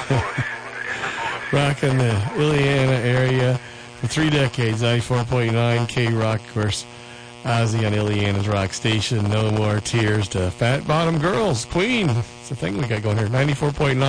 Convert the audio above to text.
Rocking the Illiana area for 3 decades. 94.9 K-Rock, of course. Ozzy on Illiana's rock station. No More Tears to Fat Bottom Girls. Queen. It's the thing we got going here. 94.9.